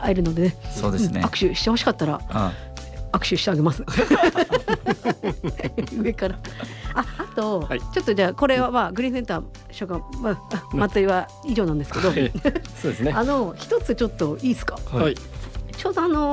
会えるのでね、 そうですね、 握手してほしかったら握手してあげます上からあと、 はいちょっとじゃあこれはグリーンセンター所管、松井は以上なんですけど、 そうですね。 一つちょっといいですか。 はい。 ちょうど